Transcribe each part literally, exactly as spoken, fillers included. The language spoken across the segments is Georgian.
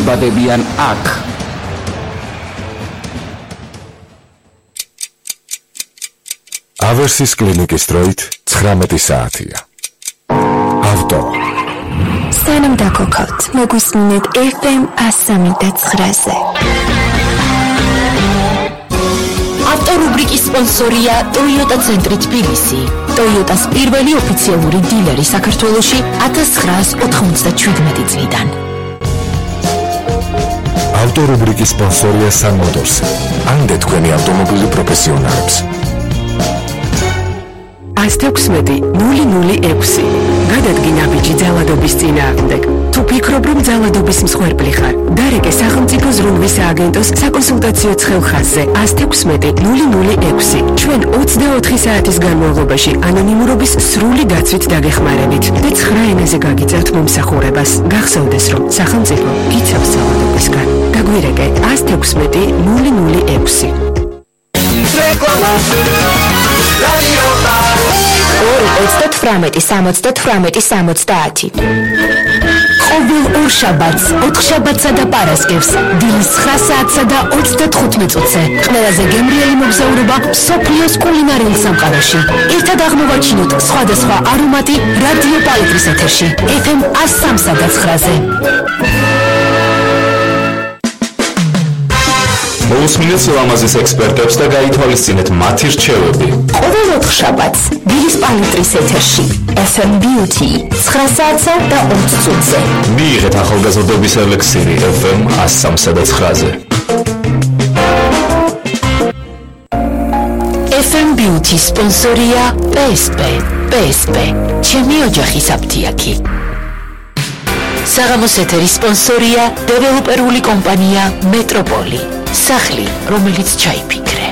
იბადებიან აქ. ავერსის კლინიკის დროით ცხრამეტი საათია. ავტო. სანამ დაგოქოთ, მოგვისმინეთ ეფ ემ ასამი და ცხრაზე. ავტორუბრიკის სპონსორია Toyota ცენტრი თბილისი. Toyotas პირველი ოფიციალური დილერი საქართველოში ათას ცხრაას ოთხმოცდაშვიდმეტი წლიდან. ავტორუბრიკის სპონსორია Sun Motors. ამდე თქვენი ავტომობილი პროფესიონალებს. ათას ექვსმეტი ნული ნული ექვსი. გადადგინა ბიჭი ძალადობის წინააღმდეგ. თუ ფიქრობ, რომ ძალადობის მსხვერპლი ხარ, დარეკე სახელმწიფო ზრუნვის სააგენტოს საკონსულტაციო ცხელხაზზე ათას ექვსმეტი ნული ნული ექვსი. ჩვენ ოცდაოთხი საათის განმავლობაში ანონიმურობის სრული დაცვით დაგეხმარებით და ცხრა ენაზე გაგიწევთ მომსახურებას. გახსოვდეს, რომ სახელმწიფო გიცავს ძალადობისგან. გაგვირეკე ათას ექვსმეტი ნული ნული ექვსი. ორი ოცდათვრამეტი სამოცდათვრამეტი სამოცდაათი. ყოველ ორ შაბათს, ოთხშაბათსა და პარასკევს, დილის ცხრა საათსა და ოცდათხუთმეტ წუთზე ყველაზე გემრიელი მოგზაურობა მსოფლიოს კულინარიულ სამყაროში. ერთად აღმოვაჩინოთ სხვადასხვა არომატი რადიო პალიტრის ეთერში ეფ ემ ას სამსა და ცხრაზე. მოусმინეთ სილამაზის ექსპერტებს და გაითვალისწინეთ მათი რჩევები. ყოველ ოთხშაბათს დილის პალიტრის ეთერში ეფ ემ Beauty ცხრა საათსა და ოცდაათი წუთზე. მიიღეთ ახალგაზრდობის ელექსირი ეფ ემ ას სამსა და ცხრაზე. ეფ ემ Beauty სპონსორია პე ეს პე. პე ეს პე ჩემი ოჯახის აფთიაქი. საღამოს ეთერის სპონსორია დეველოპერული კომპანია მეტროპოლი. სახლი, რომელიც ჩაიფიქრე.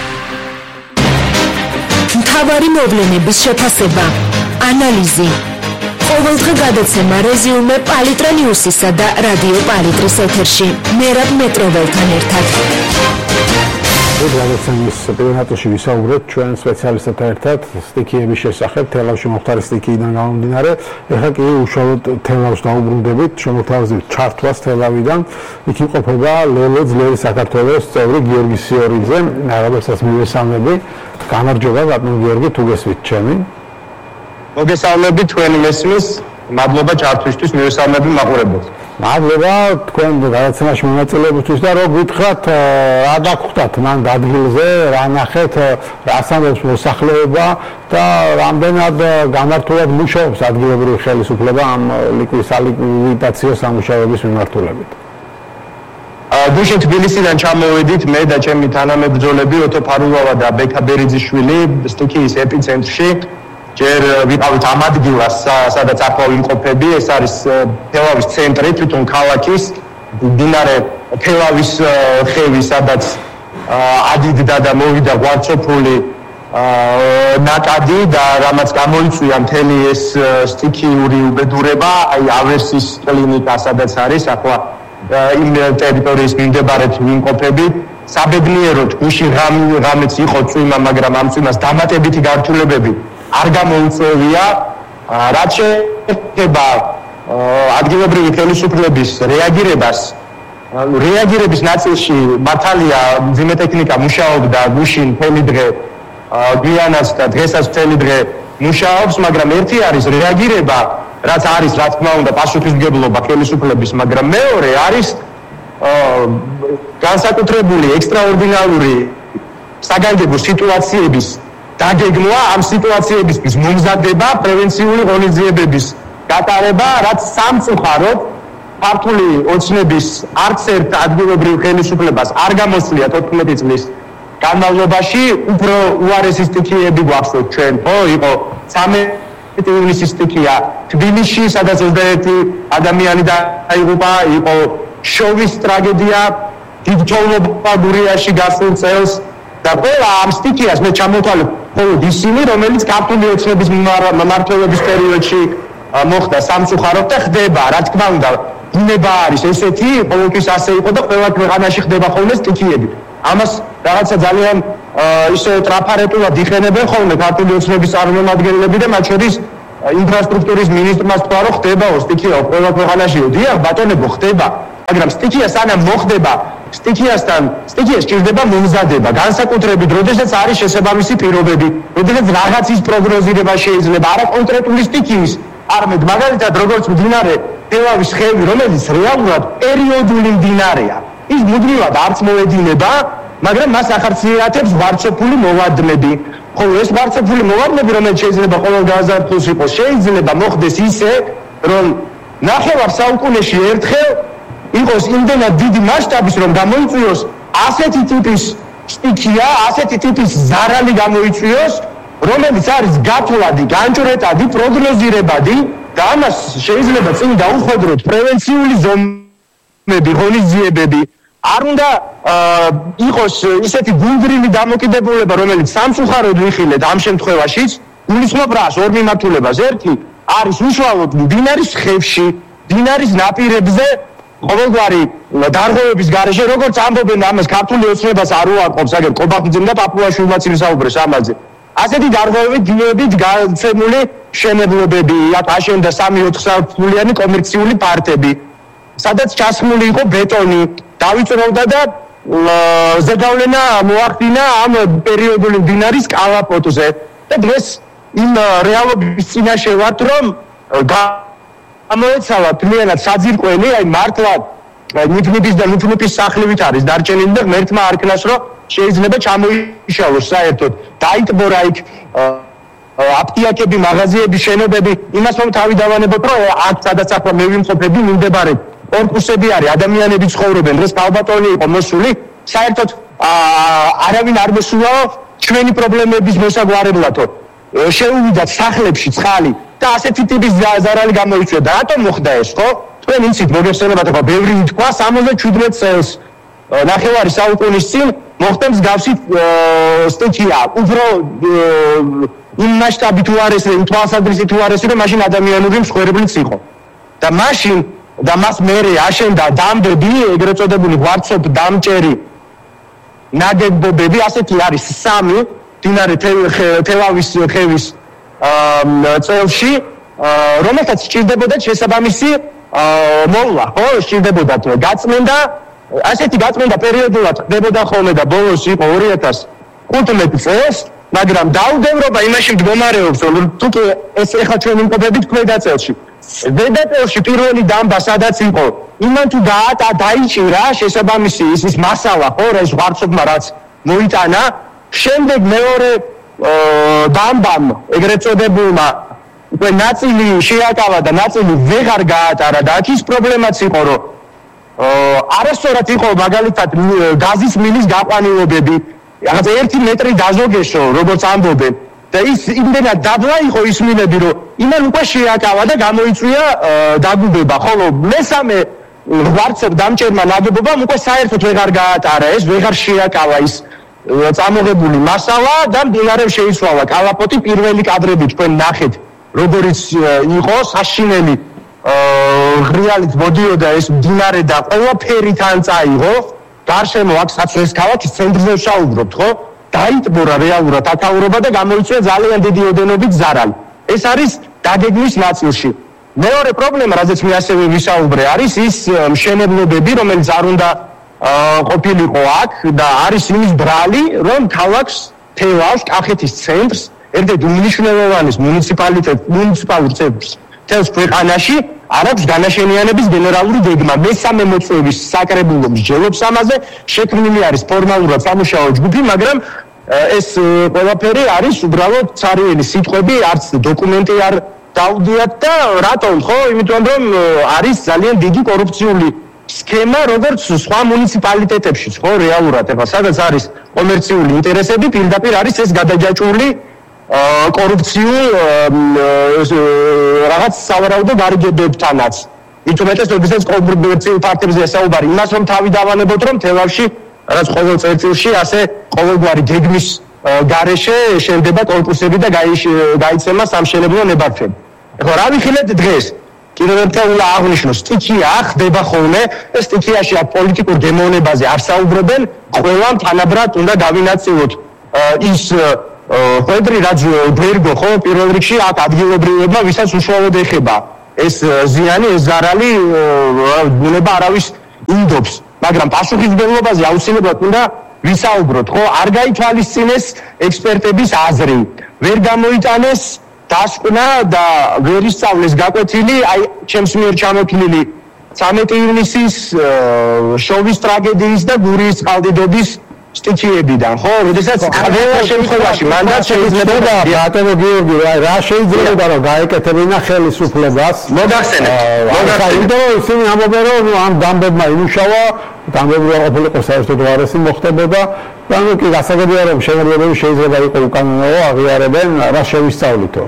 მთავარი მოვლენების შეფასება, ანალიზი. ყოველდღე გადაცემა რეზიუმე პალიტრა ნიუსისა და რადიო პალიტრის ეთერში. მერაბ მეტროველთან ერთად. გადაცემის პირნატოში ვისაუბრეთ ჩვენ სპეციალისტებთან ერთად სტიქიების შესახებ, თელავში მოხდარი სტიქიიდან გამომდინარე. ეხლა კი უშუალოდ თელავს დაუბრუნდებით, შემოთავაზებთ ჩართვას თელავიდან. იქ იმყოფება ლელო ძლიერი საქართველოს წევრი გიორგი სიორიძე, რომელსაც მივესალმები. გამარჯობა ბატონო გიორგი, თუ გესმით ჩემი? მოგესალმები თქვენი მესმის, მადლობა ჩართვისთვის, მივესალმები მაყურებელს. მადლობა თქვენ გადაცემაში მონაწილეობისთვის და რო გითხრათ რა დაგხვდათ მან ადგილზე, რა ნახეთ, რა სამებს მოსახლეობა და რამდენად გამართულად მუშაობს ადგილობრივი ხელისუფლება ამ ლიკვიდაციო სამუშაოების მიმართულებით. გუშინ თბილისიდან ჩამოვედით მე და ჩემი თანამებრძოლები ოტო ფარულავა და ბექა ბერიძიშვილი სტიქიის ეპიცენტრში. ჯერ ვიყავით ამ ადგილას, სადაც ახლა ვიმყოფები, ეს არის თელავის ცენტრი, თვითონ ქალაქის, მდინარე თელავის ხევი, სადაც ადიდდა და მოვიდა ღვაწოფული ნაკადი და რამაც გამოიწვია მთელი ეს სტიქიური უბედურება, აი ავერსის კლინიკა, სადაც არის ახლა იმ ტერიტორიის მიმდებარედ ვიმყოფები. საბედნიეროდ გუშინ რამეც იყო წვიმა, მაგრამ ამ წვიმას დამატებითი გართულებები არ გამოუწევია, რაც შეეხება ადგილობრივი ხელისუფლების რეაგირებას. რეაგირების ნაწილში მართალია მძიმე ტექნიკა მუშაობდა გუშინ მთელი დღე, გვიანაც და დღესაც მთელი დღე მუშაობს, მაგრამ ერთი არის რეაგირება, რაც არის რა თქმა უნდა პასუხისმგებლობა ხელისუფლების, მაგრამ მეორე არის განსაკუთრებული ექსტრაორდინალური საგანგებო სიტუაციების დაგეგმვა, ამ სიტუაციებისთვის მომზადება, პრევენციული ღონისძიებების გატარება, რაც სამწუხაროდ ქართული ოცნების არც ერთ ადგილობრივ ხელისუფლებას არ გამოსვლია თოთხმეტი წლის განმავლობაში. უფრო უარესი სტიქიები გვახსოვთ ჩვენ, ხო? იყო ცამეტი ივნისის სტიქია თბილისში, სადაც ოცდაერთი ადამიანი დაიღუპა, იყო შოვის ტრაგედია დიდ თოვლობა გურიაში გასულ წელს და ყველა ამ სტიქიას მე ჩამოთვალე მხოლოდ ისინი, რომელიც ქართული ოცნების მმართველობის პერიოდში მოხდა სამწუხაროდ და ხდება, რა თქმა უნდა, ბუნება არის ესეთი, ყოველთვის ასე იყო და ყველა ქვეყანაში ხდება ხოლმე სტიქიები. ამას რაღაცა ძალიან ისე ტრაფარეტულად იხენებენ ხოლმე ქართული ოცნების წარმომადგენლები და მათ შორის ინფრასტრუქტურის მინისტრმა თქვა, რომ ხდება სტიქია ყველა ქვეყანაში. დიახ, ბატონებო, ხდება. მაგრამ სტიქია სანამ მოხდება სტიქიასთან სტიქიას ჭირდება მომზადება განსაკუთრებით როდესაც არის შესაბამისი პირობები როდესაც რაღაცის პროგნოზირება შეიძლება არა კონკრეტული სტიქიის არამედ მაგალითად როგორც მდინარე თელავის ხევი რომელიც რეალურად პერიოდული მდინარეა ის მუდმივად არც მოედინება მაგრამ მას ახარციელებს ვარცოფული მოვარდნები ხოლო ეს ვარცოფული მოვარდნები რომელიც შეიძლება ყოველ გაზაფხულს იყოს შეიძლება მოხდეს ისე რომ ნახევარ საუკუნეში ერთხელ იყოს იმდენად დიდი მასშტაბის რომ გამოიწვიოს ასეთი ტიპის სტიქია, ასეთი ტიპის ზარალი გამოიწვიოს, რომელიც არის გათვლადი, განჭრეტადი, პროგნოზირებადი და ამას შეიძლება წინ დაუხვედროთ პრევენციული ზომები, ღონისძიებები. არ უნდა იყოს ისეთი გუნდრილი დამოკიდებულება, რომელიც სამწუხაროდ ვიხილეთ ამ შემთხვევაშიც, გულისხმობ რას ორ მიმართულებას. ერთი არის უშუალოდ მდინარის ხევში, მდინარის ნაპირებზე ყოველგვარი დარღვევების გარეშე, როგორც ამბობენ ამას ქართული ოცნებას არ უარყოფს, აგერ კობახიძემ და პაპუაშვილმაც იმსაუბრეს ამაზე. ასეთი დარღვევებით დინებით გაცემული მშენებლობები, აქ აშენდა სამი ოთხსართულიანი კომერციული პარკები, სადაც ჩასხმული იყო ბეტონი, დავიწროვდა და ზეგავლენა მოახდინა ამ პერიოდული მდინარის კალაპოტზე და დღეს იმ რეალობის წინაშე ვართ, რომ გამოეცალა თლიანად საძირკველი, აი მართლა ნიფნიფის და ნიფნიფის სახლივით არის დარჩენილი და ღმერთმა არქნას, რომ შეიძლება ჩამოიშალოს საერთოდ. დაიტბორა იქ აფთიაქები, მაღაზიები, შენობები, იმას რომ თავი დავანებოთ, რომ აქ სადაც ახლა მე ვიმყოფები, მიმდებარე კორპუსები არის, ადამიანები ცხოვრობენ, დღეს ქალბატონი იყო მოსული, საერთოდ არავინ არ მოსულაო ჩვენი პრობლემების მოსაგვარებლათო. შეუვიდათ სახლებში ცხალი და ასეთი ტიპის ზარალი გამოიწვია და რატომ მოხდა ეს, ხო? თქვენ იცით, მოგეხსენებათ ახლა ბევრი თქვა სამოცდაშვიდმეტ წელს ნახევარი საუკუნის წინ მოხდა მსგავსი სტიქია, უფრო იმ მასშტაბით უარესი, იმ თვალსაზრისით უარესი, რომ მაშინ ადამიანური მსხვერპლიც იყო. და მაშინ და მას მერე აშენდა დამბები, ეგრეთ წოდებული ვარცოფ დამჭერი ნაგებობები, ასეთი არის სამი მდინარე თელავის ხევის წელში, რომელთაც სჭირდებოდა შესაბამისი მოვლა, ხო, სჭირდებოდათ გაწმენდა, ასეთი გაწმენდა პერიოდულად ხდებოდა ხოლმე და ბოლოს იყო ორი ათას ხუთმეტ წელს, მაგრამ დაუდევრობა იმაში მდგომარეობს, რომ თუ ეს ეხლა ჩვენ იმყოფებით ქვედა წელში. ზედა წელში პირველი დამბა სადაც იყო, იმან თუ დაატა დაიჭირა შესაბამისი ის მასალა, ხო, ეს ვარცოფმა რაც მოიტანა, შემდეგ მეორე დამბამ, ეგრეთ წოდებულმა, უკვე ნაწილი შეაკავა და ნაწილი ვეღარ გაატარა და აქ ის პრობლემაც იყო, რომ არასწორად იყო მაგალითად გაზის მილის გაყვანილობები, რაღაც ერთი მეტრი დაზოგეშო, როგორც ამბობენ. და ის იმდენად დაბლა იყო ის მილები, რომ იმან უკვე შეაკავა და გამოიწვია დაგუბება, ხოლო მესამე ვარცოფ დამჭერმა ნაგებობამ უკვე საერთოდ ვეღარ გაატარა ეს, ვეღარ შეაკავა ის წამოღებული მასალა და მდინარემ შეიცვალა კალაპოტი. პირველი კადრები თქვენ ნახეთ, როგორიც იყო საშინელი ღრიალით მოდიოდა ეს მდინარე და ყველაფერი თან წაიღო. გარშემო აქ საწვეს ქალაქის ცენტრზე ვსაუბრობთ, ხო? დაიტბორა რეალურად ათაურობა და გამოიწვია ძალიან დიდი ოდენობით ზარალი. ეს არის დაგეგმვის ნაწილში. მეორე პრობლემა, რაზეც მე ასევე ვისაუბრე, არის ის მშენებლობები, რომელიც არ უნდა ყოფილიყო აქ და არის იმის ბრალი, რომ ქალაქს თელავს, კახეთის ცენტრს, ერთ-ერთ უმნიშვნელოვანეს მუნიციპალიტეტ, მუნიციპალურ ცენტრს თელს ქვეყანაში არ აქვს განაშენიანების გენერალური გეგმა. მესამე მოწვევის საკრებულო მსჯელობს ამაზე, შექმნილი არის ფორმალურად სამუშაო ჯგუფი, მაგრამ ეს ყველაფერი არის უბრალოდ ცარიელი სიტყვები, არც დოკუმენტი არ დაუდიათ და რატომ, ხო? იმიტომ რომ არის ძალიან დიდი კორუფციული სქემა, როგორც სხვა მუნიციპალიტეტებშიც, ხო, რეალურად, ეხლა სადაც არის კომერციული ინტერესები, პირდაპირ არის ეს გადაჯაჭვული კორუფციულ რაღაც სავარაუდო გარიგებებთანაც. ითუმეტეს, როდესაც კომერციულ ფაქტებზე საუბარი, იმას რომ თავი დავანებოთ, რომ თელავში რაც ყოველ წელწილში ასე ყოველგვარი გეგმის გარეშე შენდება კორპუსები და გაიცემა სამშენებლო ნებართვები. ეხლა რა ვიხილეთ დღეს? კიდევ ერთხელ უნდა აღნიშნო, სტიქია ხდება ხოლმე, ეს სტიქიაში აქ პოლიტიკურ გემოვნებაზე არ საუბრობენ, ყველამ თანაბრად უნდა დავინაწილოთ ის ხვედრი, რაც გვერგო, ხო, პირველ რიგში აქ ადგილობრივებმა, ვისაც უშუალოდ ეხება ეს ზიანი, ეს ზარალი, ბუნება არავის ინდობს, მაგრამ პასუხისმგებლობაზე აუცილებლად უნდა ვისაუბროთ, ხო? არ გაითვალისწინეს ექსპერტების აზრი, ვერ გამოიტანეს დასკვნა და ვერ ისწავლეს გაკვეთილი, აი ჩემს მიერ ჩამოთვლილი ცამეტი ივნისის შოვის ტრაგედიის და გურიის წყალდიდობის სტიქიებიდან, ხო? როდესაც ყველა შემთხვევაში მანდაც შეიძლება და ბატონო გიორგი, რა შეიძლება რომ გაეკეთებინა ხელისუფლებას? მოგახსენეთ. მოგახსენეთ. ისინი ამბობენ რომ ამ დამბებმა იმუშავა, დამბები რა ყოფილიყო საერთოდ უარესი მოხდებოდა. ანუ კი გასაგებია რომ შემოგვიყვება შეიძლება იყოს უკანონო აღიარებენ, რა შევისწავლითო.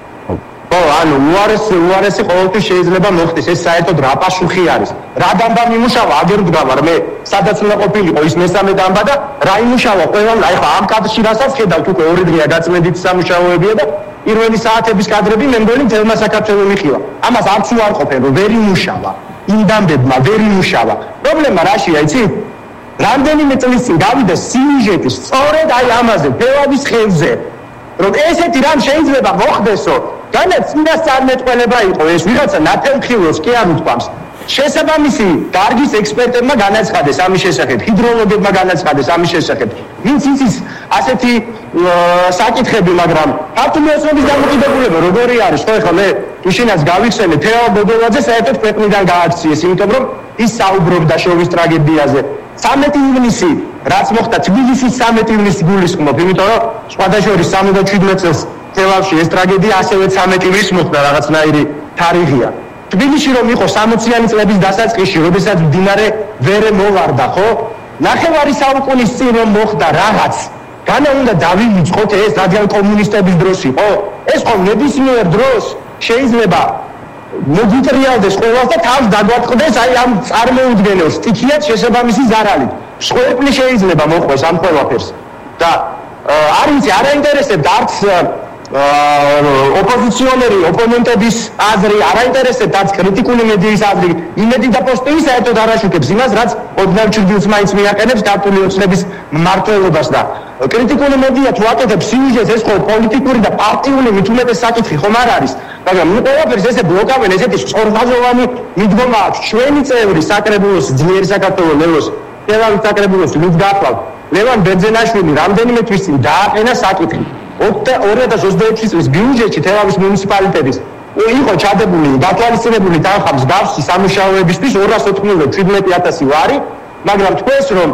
ხო, ანუ უარესი უარესი ყოველთვის შეიძლება მოხდეს, ეს საერთოდ რა პასუხი არის. რა დამბა მიმუშავა, აგერ ვდგავარ მე, სადაც უნდა ყოფილიყო ის მესამე დამბა და რა იმუშავა ყველამ, აი ხო ამ კადრში რასაც ხედავთ უკვე ორი დღეა გაწმენდით სამუშაოებია და პირველი საათების კადრები მე მგონი თელმა საქართველოს მიხილა. ამას არც უარყოფენ რომ ვერ იმუშავა, იმ დამბებმა ვერ იმუშავა. პრობლემა რაშია, იცი? რამდენიმე წლის წინ გავიდა სიუჟეტი სწორედ აი ამაზე, თელავის ხელზე. რომ ესეთი რამ შეიძლება მოხდესო, განაც წინასწარმეტყველება იყო ეს, ვიღაცა ნათელმხილოს კი არ უთქვამს. შესაბამისი დარგის ექსპერტებმა განაცხადეს ამის შესახებ, ჰიდროლოგებმა განაცხადეს ამის შესახებ. ვინც იცის ასეთი საკითხები, მაგრამ ქართული ოცნების დამოკიდებულება როგორი არის, ხო ეხლა მე უშინაც გავიხსენე თეო ბოდოლაძე საერთოდ ქვეყნიდან გააქციეს, იმიტომ რომ ის საუბრობდა შოვის ტრაგედიაზე. ცამეტი ივნისი, რაც მოხდა თბილისის ცამეტი ივნისი გულისხმობ, იმიტომ რომ სხვადასხვა სამოცდაშვიდმეტ წელს თელავში ეს ტრაგედია ასევე ცამეტი ივნისს მოხდა, რაღაცნაირი თარიღია. თბილისში რომ იყო სამოციანი წლების დასაწყისში, როდესაც მდინარე ვერე მოვარდა, ხო? ნახევარი საუკუნის წინ რომ მოხდა რაღაც, განა უნდა დავივიწყოთ ეს, რადგან კომუნისტების დროს იყო. ეს ხო ნებისმიერ დროს შეიძლება მოგიტრიალდეს ყველას და თავს დაგვატყდეს აი ამ წარმოუდგენელ სტიქიად შესაბამისი ზარალით. სხვაები შეიძლება მოყვეს ამ ყველაფერს. და არ ვიცი, არ აინტერესებთ არც ოპოზიციონერი ოპონენტების აზრი, არ აინტერესებთ არც კრიტიკული მედიის აზრი. იმედი და პოსტივი საერთოდ არ აშუქებს იმას, რაც ოდნავ ჩრდილს მაინც მიაყენებს ქართული ოცნების მმართველობას და კრიტიკული მედია თუ აკეთებს სიუჟეტს, ეს ხო პოლიტიკური და პარტიული მით უმეტეს საკითხი ხომ არ არის, მაგრამ ნუ ყველაფერს ესე ბლოკავენ, ესეთი სწორხაზოვანი მიდგომა აქვს. ჩვენი წევრი საკრებულოს ძლიერი საქართველოს ლევოს თელავის საკრებულოს ლუდ გახლავთ ლევან ბერძენაშვილი რამდენიმე თვის წინ დააყენა საკითხი. ორი ათას ოცდაექვსი წლის ბიუჯეტში თელავის მუნიციპალიტეტის იყო ჩადებული გათვალისწინებული თანხა მსგავსი სამუშაოებისთვის ორას ოთხმოცდაშვიდმეტი ათასი ვარი, მაგრამ თქვენს რომ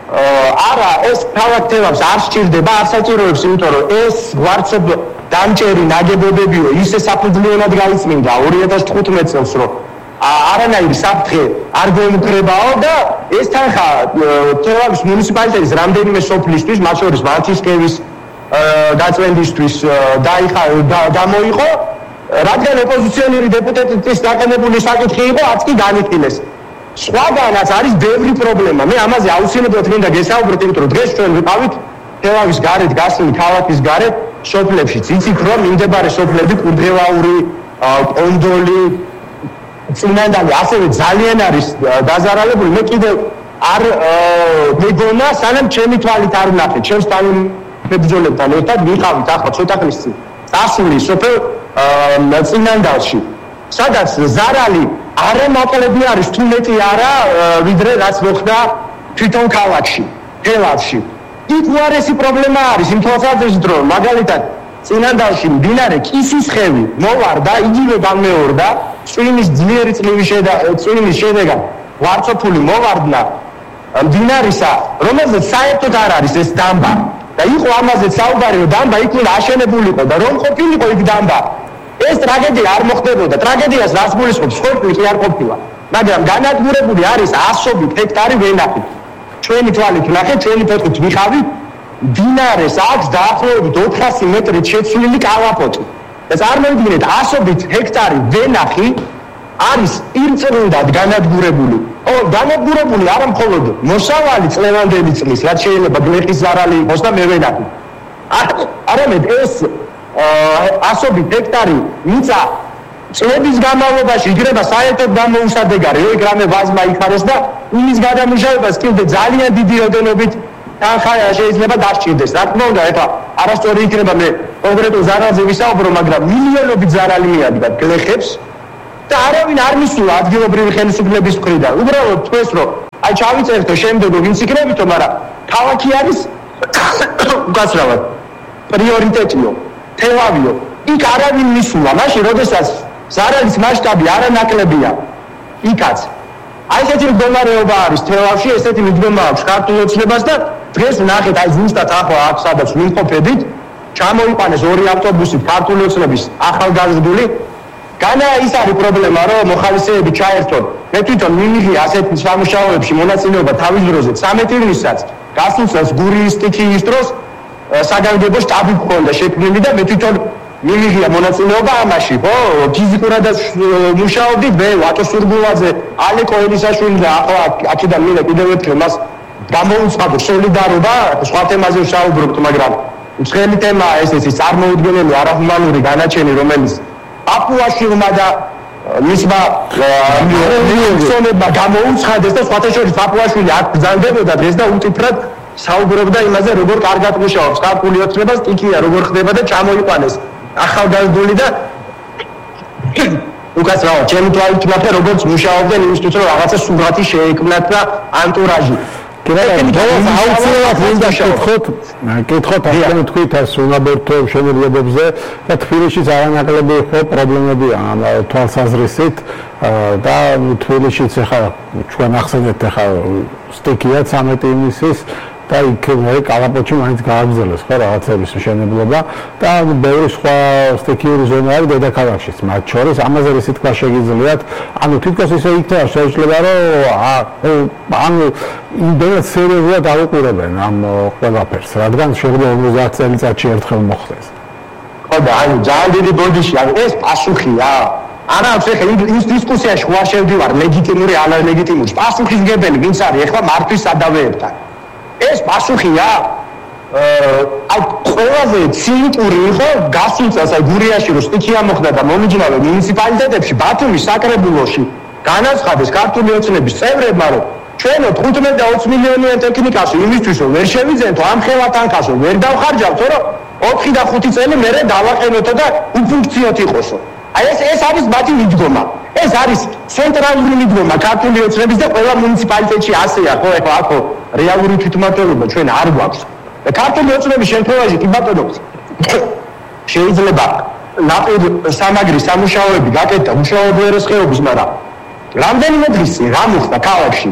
არა ეს ქალაქ თელავს არ სჭირდება, არ საჭიროებს, იმიტომ რომ ეს გვარცობ დამჭერი ნაგებობებიო ისე საფუძვლიანად გაიწმინდა ორი ათას თხუთმეტ წელს, რომ არანაირი საფრთხე არ გვემუქრებაო და ეს თანხა თელავის მუნიციპალიტეტის რამდენიმე სოფლისთვის, მათ შორის ვანთისკევის დაწვენდისთვის გამოიყო, რადგან ოპოზიციონერი დეპუტატის დაყენებული საკითხი იყო, არც კი განიხილეს. სხვაგანაც არის ბევრი პრობლემა. მე ამაზე აუცილებლად მინდა გესაუბროთ, იმიტომ რომ დღეს ჩვენ ვიყავით თელავის გარეთ გასული ქალაქის გარეთ სოფლებში. იცით რომ მიმდებარე სოფლები კურდღელაური, კონდოლი, წინანდალი ასევე ძალიან არის დაზარალებული. მე კიდევ არ მეგონა, სანამ ჩემი თვალით არ ვნახე, ჩემს თანამებრძოლებთან ერთად ვიყავით ახლა ცოტა ხნის წინ წასული სოფელ წინანდალში, სადაც ზარალი არამაკლები არის თუ მეტი არა, ვიდრე რაც მოხდა თვითონ ქალაქში, თელავში. იქ უარესი პრობლემა არის იმ თვალსაზრისით, რომ მაგალითად წინანდალში მდინარე კისისხევი მოვარდა, იგივე გამეორდა, წვიმის ძლიერი წლების წვიმის შედეგად ვარცოფული მოვარდნა მდინარისა, რომელზეც საერთოდ არ არის ეს დამბა. და იყო ამაზე საუბარი, რომ დამბა იქ უნდა აშენებულიყო და რომ ყოფილიყო იქ დამბა. ეს ტრაგედია არ მოხდებოდა. ტრაგედიას რას გულისხმობს? სოფლი კი არ ყოფილა. მაგრამ განადგურებული არის ასობით ჰექტარი ვენახი. ჩვენი თვალით ვნახეთ, ჩვენი ფოტოით ვიხავით, მდინარეს აქვს დაახლოებით ოთხასი მეტრით შეცვლილი კალაპოტი. და წარმოვიდგინეთ, ასობით ჰექტარი ვენახი არის პირწმინდად განადგურებული. ო, განადგურებული არა მხოლოდ მოსავალი წლევანდელი წლის, რაც შეიძლება გლეხის ზარალი იყოს და მე ვენახი. არამედ ეს ასობით ჰექტარი მიწა წლების განმავლობაში იგრება საერთოდ გამოუსადეგარი, იქ რამე ვაზმა იხაროს და იმის გადამუშავებას კიდე ძალიან დიდი რაოდენობით თანხა შეიძლება დასჭირდეს. რა თქმა უნდა, ეხლა არასწორი იქნება მე კონკრეტულ ზარალზე ვისაუბრო, მაგრამ მილიონობით ზარალი მიადგა გლეხებს და არავინ არ მისულა ადგილობრივი ხელისუფლების მხრიდან. უბრალოდ თქვენს რომ აი ჩავიწერთო შემდეგო ვინც იქნებითო, მაგრამ ქალაქი არის უკაცრავად პრიორიტეტიო, თელავიო. იქ არავინ მისულა, მაშინ როდესაც ზარალის მასშტაბი არანაკლებია იქაც. აი ესეთი მდგომარეობა არის თელავში, ესეთი მიდგომა აქვს ქართულ ოცნებას და დღეს ნახეთ აი ზუსტად ახლა აქ სადაც ვიმყოფებით, ჩამოიყვანეს ორი ავტობუსი ქართული ოცნების ახალგაზრდული. განა ის არის პრობლემა, რომ მოხალისეები ჩაერთონ. მე თვითონ მიმიღია ასეთ სამუშაოებში მონაწილეობა თავის დროზე ცამეტი ივნისსაც, გასულ წელს გურიის სტიქიის დროს საგანგებო შტაბი გქონდა შექმნილი და მე თვითონ მიმიღია მონაწილეობა ამაში, ხო? ფიზიკურადაც მუშაობდი, მე ვატო სურგულაძე, ალეკო ელისაშვილი და ახლა აქედან მინდა კიდევ ერთხელ მას გამოუცხადო სოლიდარობა, სხვა თემაზე ვსაუბრობთ, მაგრამ უცხელი თემაა ეს ეს წარმოუდგენელი არაჰუმანური განაჩენი, რომელიც აპუაშვილმა და მისმა მისონებმა გამოუცხადეს და სხვათა შორის აპუაშვილი აქ ბრძანდებოდა დღეს და უტიფრად საუბრობდა იმაზე, როგორ კარგად მუშაობს ქართული ოცნება, სტიქია როგორ ხდება და ჩამოიყვანეს ახალგაზრდული და უკაცრავად ჩემი თვალით ნახე როგორც მუშაობდნენ იმისთვის რომ რაღაცა სურათი შეექმნათ და ანტურაჟი. აუცილებლად მინდა შევხოთ, კითხოთ ახლა თქვით ეს უნაბერთო შემოქმედებებზე და თბილისშიც არანაკლები ხო პრობლემებია ამ თვალსაზრისით და თბილისშიც ახლა ჩვენ ახსენეთ ახლა სტიქია ცამეტი ივნისის და იქ კალაპოჩი მაინც გააგრძელეს ხო რაღაცების მშენებლობა და ბევრი სხვა სტიქიური ზონა არის დედაქალაქშიც მათ შორის ამაზე რისი თქვა შეგიძლიათ ანუ თვითონ ისე იქნება შეიძლება რომ ანუ იმდენად სერიოზულად ავუყურებენ ამ ყველაფერს რადგან შეიძლება ორმოცდაათ წელიწადში ერთხელ მოხდეს ხო და ანუ ძალიან დიდი ბოდიში ანუ ეს პასუხია არა აქვს ეხლა ის დისკუსიაში ვარ შევდივარ ლეგიტიმური ან ლეგიტიმური პასუხისგებელი ვინც არის ეხლა მართვის სადავეებთან ეს პასუხია აი ყველაზე ცინიკური იყო გასულ წელს აი გურიაში რომ სტიქია მოხდა და მომიჯნავე მუნიციპალიტეტებში ბათუმის საკრებულოში განაცხადეს ქართული ოცნების წევრებმა რომ ჩვენო თხუთმეტ და ოცი მილიონიან ტექნიკაში იმისთვის რომ ვერ შევიძენთო ამ ხელათანხასო ვერ დავხარჯავთო რომ ოთხი და ხუთი წელი მერე დავაყენოთო და უფუნქციოდ იყოსო აი ეს ეს არის მათი მიდგომა ეს არის ცენტრალური მიდგომა ქართული ოცნების და ყველა მუნიციპალიტეტში ასეა ხო ეხლა აქო რეალური თვითმმართველობა ჩვენ არ გვაქვს და ქართული ოცნების შემთხვევაში კი ბატონო შეიძლება ნაპირ სამაგრის სამუშაოები გაკეთდა მუშაობ ერესხეობის მაგრამ რამდენიმე დღის წინ რა მოხდა ქალაქში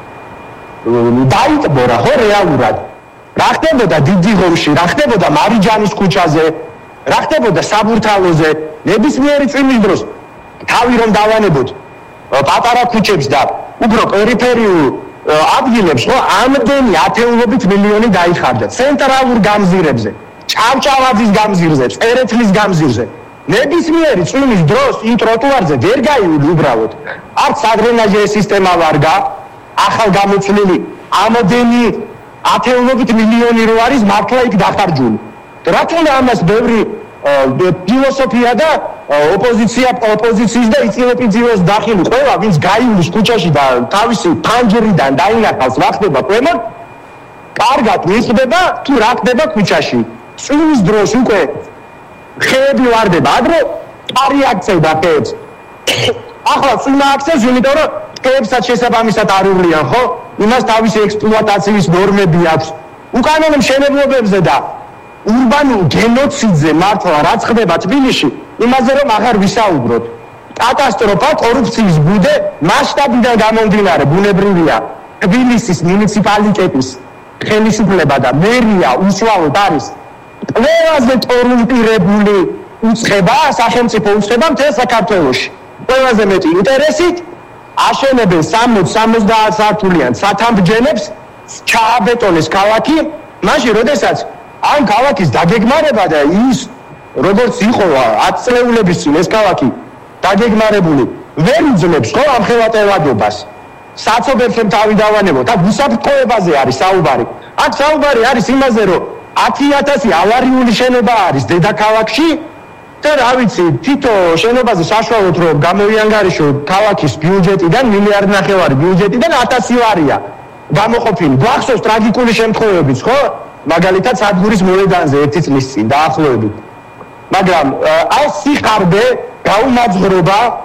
დაიტბორა ხო რეალურად რა ხდებოდა დიდი ღომში რა ხდებოდა მარიჯანის ქუჩაზე რა ხდებოდა საბურთალოზე ნებისმიერი წვიმის დროს თავი რომ დავანებოთ პატარა ქუჩებს და უფრო პერიფერიულ ადგილებს ხო ამდენი ათეულობით მილიონი დაიხარჯა ცენტრალურ გამზირებზე ჭავჭავაძის გამზირზე წერეთლის გამზირზე ნებისმიერი წვიმის დროს იმ ტროტუარზე ვერ გაივლის უბრალოდ არც ადრენაჟე სისტემა ვარგა ახალ გამოცვლილი ამდენი ათეულობით მილიონი რო არის მართლა იქ დახარჯული რა თქმა ამას ბევრი ფილოსოფია და ოპოზიცია ოპოზიციის და იწილოპიძიოს დახილი ყველა ვინც გაივლის ქუჩაში და თავისი ფანჯრიდან დაინახავს რა ხდება ქვემოთ კარგად მიხდება თუ რა ხდება ქუჩაში წვიმის დროს უკვე ხეები ვარდება ადრე ყარი აქცევდა ხეებს ახლა წვიმა აქცევს იმიტომ რომ ხეებსაც შესაბამისად არ უვლიან ხო იმას თავისი ექსპლუატაციის ნორმები აქვს უკანონო მშენებლობებზე და ურბანულ გენოციდზე მართლა რაც ხდება თბილისში იმაზე რომ აღარ ვისაუბროთ კატასტროფა კორუფციის ბუდე მასშტაბიდან გამომდინარე ბუნებრივია თბილისის მუნიციპალიტეტის ხელისუფლება და მერია უშუალოდ არის ყველაზე კორუმპირებული უცხება სახელმწიფო უცხება მთელ საქართველოში ყველაზე მეტი ინტერესით აშენებენ სამოცდ სამოცდაათ სართულიან სათამბჯენებს ჩააბეტონეს ქალაქი მაშინ როდესაც ამ ქალაქის დაგეგმარება და ის როგორც იყო ათ წლეულების წინ ეს ქალაქი დაგეგმარებული ვერ უძლებს ხო ამ ხელატევადობას საცობერხემ თავი დავანებო და უსაფრთხოებაზე არის საუბარი აქ საუბარი არის იმაზე რომ ათი ათასი ავარიული შენობა არის დედაქალაქში და რა ვიცი თითო შენობაზე საშუალოდ რომ გამოიანგარიშო ქალაქის ბიუჯეტიდან მილიარდ ნახევარი ბიუჯეტიდან ათასი ვარია გამოყოფილი გვახსოვს ტრაგიკული შემთხვევებიც ხო მაგალითად სადგურის მოედანზე ერთი წლის წინ დაახლოებით მაგრამ აი სიხარბე გაუმაძღრობა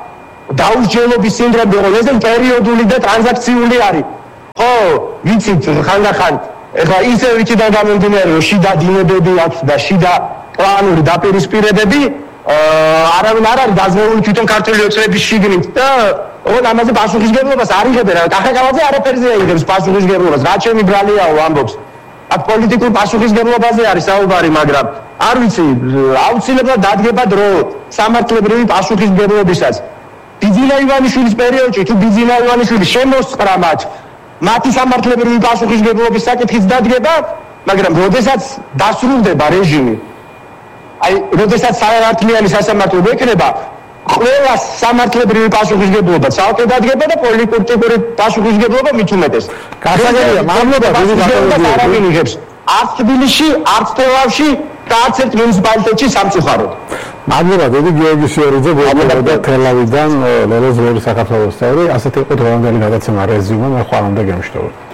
დაუსჯელობის სინდრომი იყო, ეს პერიოდული და ტრანზაქციული არის. ხო, ვიცით, ხანდახან ეხლა ისე ვიქიდან გამომდინარე, რომ შიდა დინებები აქვს და შიდა პლანური დაპირისპირებები, არავინ არ არის დაზნეული თვითონ ქართული ოცნების შიგნით და ოღონდ ამაზე პასუხისმგებლობას არ იღებენ. კახაკალაძე არაფერზე იღებს პასუხისმგებლობას, რა ჩემი ბრალიაო ამბობს. აქ პოლიტიკურ პასუხისმგებლობაზე არის საუბარი, მაგრამ არ ვიცი, აუცილებლად დადგება დრო სამართლებრივი პასუხისმგებლობისაც. ბიძინა ივანიშვილის პერიოდში თუ ბიძინა ივანიშვილი შემოსწრა მათ, მათი სამართლებრივი პასუხისმგებლობის საკითხიც დადგება, მაგრამ როდესაც დასრულდება რეჟიმი, აი, როდესაც სამართლიანი სასამართლო ექნება, ყველა სამართლებრივი პასუხისმგებლობა ცალკე დადგება და პოლიტიკური პასუხისმგებლობა მით უმეტეს. გასაგებია, მადლობა დიდი გასაგებია. არავინ იღებს არც თბილისში, არც თელავში და არც ერთ მუნიციპალიტეტში სამწუხაროდ. მადლობა დიდი გიორგი სიორიძე, მოგებდა თელავიდან ლელოს ლორი საქართველოს წევრი. ასეთი იყო დღევანდელი გადაცემა რეზიუმე, მე ხვალამდე გემშვიდობებით.